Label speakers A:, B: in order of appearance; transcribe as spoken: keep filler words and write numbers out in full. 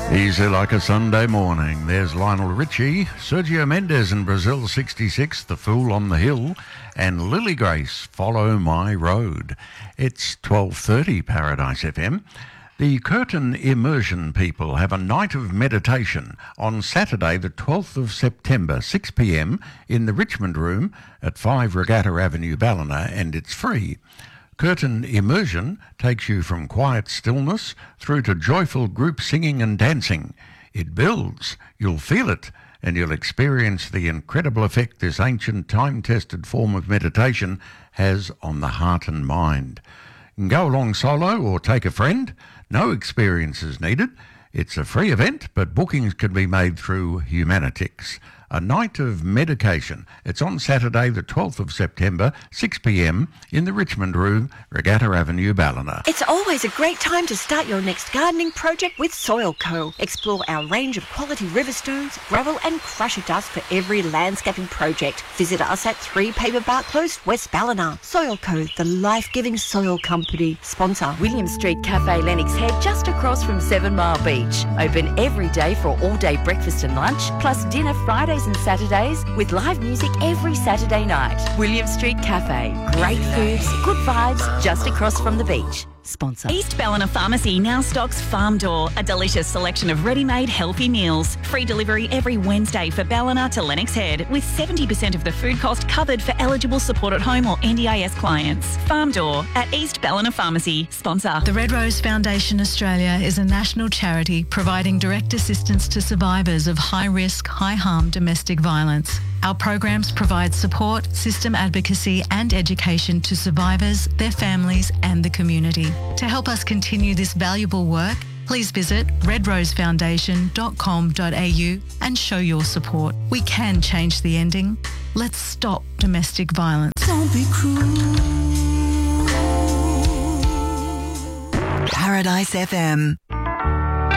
A: Easy like a Sunday morning. There's Lionel Richie, Sergio Mendes in Brazil sixty-six, The Fool on the Hill, and Lily Grace, Follow My Road. It's twelve thirty Paradise F M. The Curtin Immersion people have a night of meditation on Saturday the twelfth of September, six p m in the Richmond Room at five Regatta Avenue, Ballina, and it's free. Curtin Immersion takes you from quiet stillness through to joyful group singing and dancing. It builds, you'll feel it, and you'll experience the incredible effect this ancient, time-tested form of meditation has on the heart and mind. You can go along solo or take a friend. No experience is needed. It's a free event, but bookings can be made through Humanitix. A night of medication. It's on Saturday the twelfth of September, six p m in the Richmond Room, Regatta Avenue, Ballina.
B: It's always a great time to start your next gardening project with Soil Co. Explore our range of quality river stones, gravel and crusher dust for every landscaping project. Visit us at three Paperbark Close, West Ballina. Soil Co, the life-giving soil company. Sponsor
C: William Street Cafe, Lennox Head, just across from Seven Mile Beach. Open every day for all-day breakfast and lunch, plus dinner Fridays and Saturdays with live music every Saturday night. William Street Cafe. Great foods, good vibes, just across from the beach. Sponsor.
D: East Ballina Pharmacy now stocks Farm Door, a delicious selection of ready-made healthy meals. Free delivery every Wednesday for Ballina to Lennox Head, with seventy percent of the food cost covered for eligible support at home or N D I S clients. Farm Door at East Ballina Pharmacy. Sponsor.
E: The Red Rose Foundation Australia is a national charity providing direct assistance to survivors of high-risk, high-harm domestic violence. Our programs provide support, system advocacy and education to survivors, their families and the community. To help us continue this valuable work, please visit red rose foundation dot com dot a u and show your support. We can change the ending. Let's stop domestic violence.
F: Don't be cruel. Paradise F M.